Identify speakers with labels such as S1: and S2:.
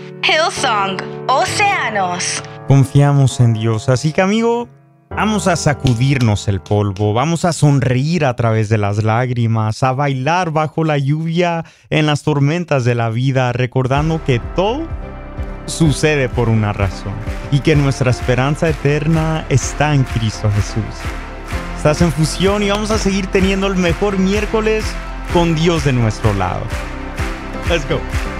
S1: Hillsong, Océanos.
S2: Confiamos en Dios, así que amigo, vamos a sacudirnos el polvo, vamos a sonreír a través de las lágrimas, a bailar bajo la lluvia en las tormentas de la vida, recordando que todo sucede por una razón y que nuestra esperanza eterna está en Cristo Jesús. Estás en Fusión y vamos a seguir teniendo el mejor miércoles con Dios de nuestro lado. Let's go.